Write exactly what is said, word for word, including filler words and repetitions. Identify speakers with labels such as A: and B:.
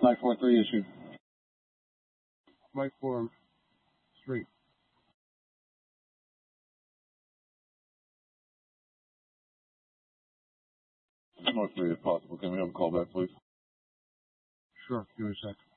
A: nine four three issued.
B: Mike four three.
A: North three if possible. Can we have a call back, please?
B: Sure. Give me a sec.